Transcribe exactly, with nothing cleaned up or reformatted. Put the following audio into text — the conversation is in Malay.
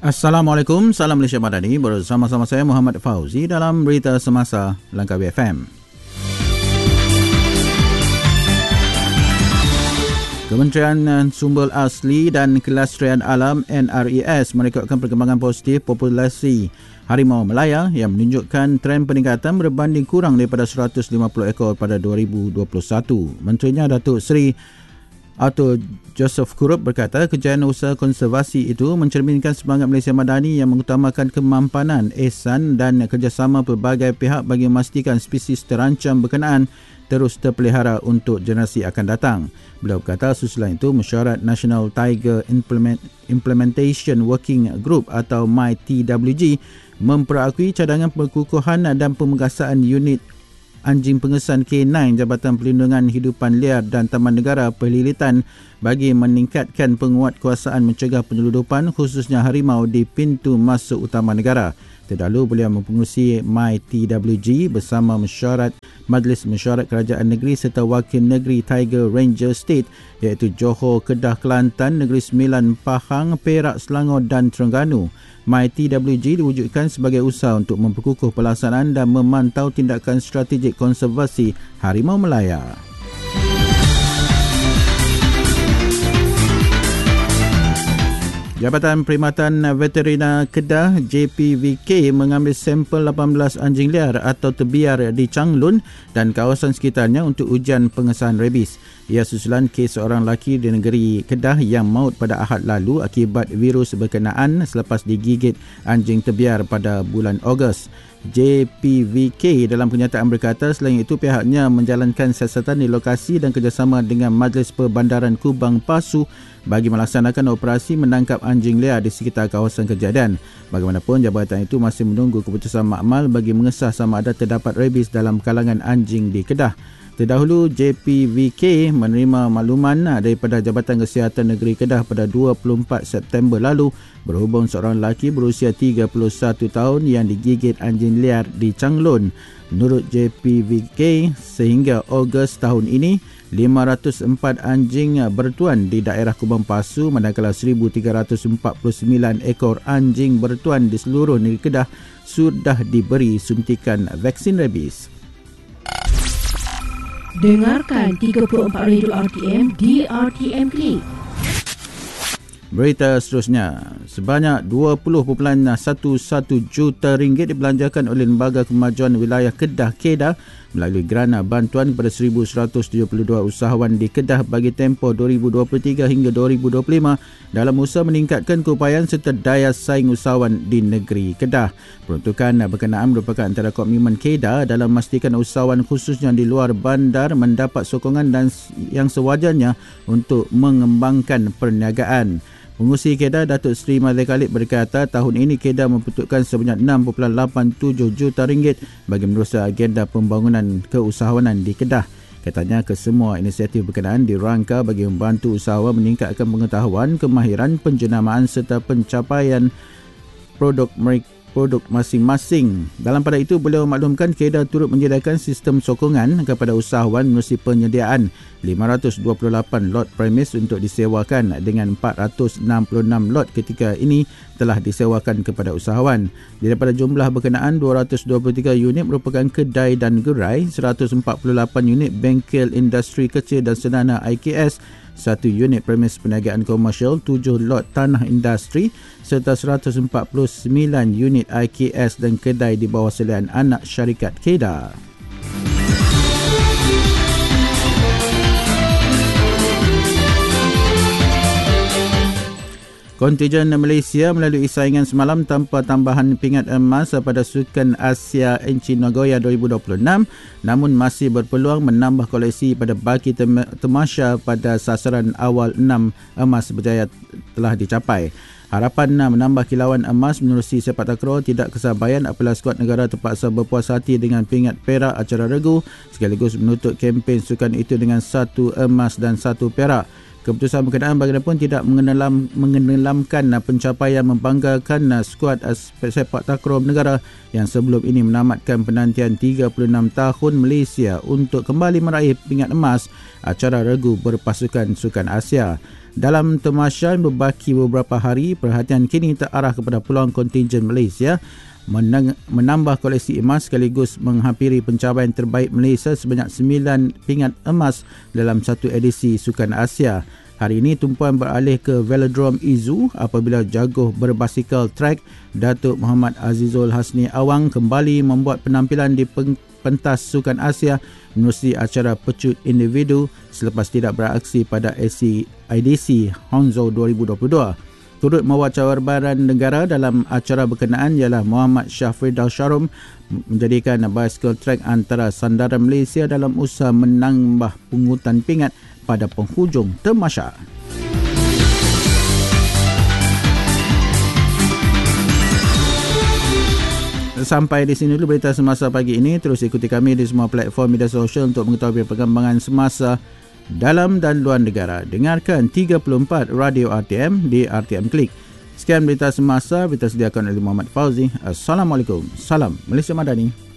Assalamualaikum, salam Malaysia Madani. Bersama-sama saya Muhammad Fauzi dalam Berita Semasa Langkawi F M. Kementerian Sumber Asli dan Kelestarian Alam N R E S merekodkan perkembangan positif populasi harimau Melaya yang menunjukkan tren peningkatan berbanding kurang daripada seratus lima puluh ekor pada dua ribu dua puluh satu. Menterinya Datuk Seri Arthur Joseph Kurup berkata kejayaan usaha konservasi itu mencerminkan semangat Malaysia Madani yang mengutamakan kemampanan, ihsan dan kerjasama pelbagai pihak bagi memastikan spesies terancam berkenaan terus terpelihara untuk generasi akan datang. Beliau berkata susulan itu Mesyuarat National Tiger Implement, Implementation Working Group atau M Y T W G memperakui cadangan perkukuhan dan pemegasaan unit anjing pengesan K sembilan Jabatan Perlindungan Hidupan Liar dan Taman Negara Perlilitan bagi meningkatkan penguatkuasaan mencegah penyeludupan khususnya harimau di pintu masuk utama negara. Terdahulu beliau mempengerusi M Y T W G bersama mesyuarat Majlis Mesyuarat Kerajaan Negeri serta Wakil Negeri Tiger Ranger State iaitu Johor, Kedah, Kelantan, Negeri Sembilan, Pahang, Perak, Selangor dan Terengganu. M Y T W G diwujudkan sebagai usaha untuk memperkukuh pelaksanaan dan memantau tindakan strategik konservasi harimau Melaya. Jabatan Perkhidmatan Veterina Kedah J P V K mengambil sampel lapan belas anjing liar atau terbiar di Changlun dan kawasan sekitarnya untuk ujian pengesahan rabies. Ia susulan kes seorang lelaki di negeri Kedah yang maut pada Ahad lalu akibat virus berkenaan selepas digigit anjing terbiar pada bulan Ogos. J P V K dalam kenyataan berkata selain itu pihaknya menjalankan siasatan di lokasi dan kerjasama dengan Majlis Perbandaran Kubang Pasu bagi melaksanakan operasi menangkap anjing liar di sekitar kawasan kejadian. Bagaimanapun, jabatan itu masih menunggu keputusan makmal bagi mengesah sama ada terdapat rabies dalam kalangan anjing di Kedah. Terdahulu, J P V K menerima makluman daripada Jabatan Kesihatan Negeri Kedah pada dua puluh empat September lalu berhubung seorang lelaki berusia tiga puluh satu tahun yang digigit anjing liar di Changlun. Menurut J P V K, sehingga Ogos tahun ini, lima ratus empat anjing bertuan di daerah Kubang Pasu manakala seribu tiga ratus empat puluh sembilan ekor anjing bertuan di seluruh negeri Kedah sudah diberi suntikan vaksin rabies. Dengarkan tiga puluh empat Radio R T M di R T M Klik. Berita seterusnya, sebanyak dua puluh perpuluhan satu satu juta ringgit dibelanjakan oleh Lembaga Kemajuan Wilayah Kedah KEDA melalui grana bantuan kepada seribu seratus tujuh puluh dua usahawan di Kedah bagi tempoh dua ribu dua puluh tiga hingga dua ribu dua puluh lima dalam usaha meningkatkan keupayaan serta daya saing usahawan di negeri Kedah. Peruntukan berkenaan merupakan antara komitmen KEDA dalam memastikan usahawan khususnya di luar bandar mendapat sokongan dan yang sewajarnya untuk mengembangkan perniagaan. Pengurusi KEDA Datuk Seri Mazli Khalid berkata tahun ini KEDA memperuntukkan sebanyak enam perpuluhan lapan tujuh juta ringgit bagi menerusi agenda pembangunan keusahawanan di Kedah. Katanya kesemua inisiatif berkenaan dirangka bagi membantu usahawan meningkatkan pengetahuan, kemahiran, penjenamaan serta pencapaian produk mereka produk masing-masing. Dalam pada itu, beliau maklumkan KEDA turut menyediakan sistem sokongan kepada usahawan menerusi penyediaan lima ratus dua puluh lapan lot premis untuk disewakan dengan empat ratus enam puluh enam lot ketika ini telah disewakan kepada usahawan. Daripada jumlah berkenaan, dua ratus dua puluh tiga unit merupakan kedai dan gerai, seratus empat puluh lapan unit bengkel industri kecil dan sederhana I K S, satu unit premis perniagaan komersial, tujuh lot tanah industri serta seratus empat puluh sembilan unit I K S dan kedai di bawah selian anak syarikat KEDA. Kontijen Malaysia melalui saingan semalam tanpa tambahan pingat emas pada Sukan Asia Aichi Nagoya dua ribu dua puluh enam namun masih berpeluang menambah koleksi pada baki temasya pada sasaran awal enam emas berjaya telah dicapai. Harapan menambah kilauan emas menerusi sepak takraw tidak kesabayan apabila skuad negara terpaksa berpuas hati dengan pingat perak acara regu sekaligus menutup kempen sukan itu dengan satu emas dan satu perak. Keputusan berkenaan bagaimanapun tidak mengenelam, mengenelamkan pencapaian membanggakan skuad sepak takraw negara yang sebelum ini menamatkan penantian tiga puluh enam tahun Malaysia untuk kembali meraih pingat emas acara regu berpasukan Sukan Asia. Dalam tamasya yang berbaki beberapa hari, perhatian kini terarah kepada peluang kontingen Malaysia menang, menambah koleksi emas sekaligus menghampiri pencapaian terbaik Malaysia sebanyak sembilan pingat emas dalam satu edisi Sukan Asia. Hari ini tumpuan beralih ke Velodrome Izu apabila jaguh berbasikal trek Datuk Muhammad Azizul Hasni Awang kembali membuat penampilan di pentas Sukan Asia menerusi acara pecut individu selepas tidak beraksi pada I D C Hangzhou dua ribu dua puluh dua. Turut membawa cabaran negara dalam acara berkenaan ialah Muhammad Syafrid Al-Sharum menjadikan bicycle track antara sandaran Malaysia dalam usaha menambah pungutan pingat pada penghujung tamasya. Sampai di sini dulu berita semasa pagi ini. Terus ikuti kami di semua platform media sosial untuk mengetahui perkembangan semasa dalam dan luar negara. Dengarkan tiga puluh empat Radio R T M di R T M Klik. Sekian berita semasa, berita sediakan oleh Muhammad Fauzi. Assalamualaikum. Salam Malaysia Madani.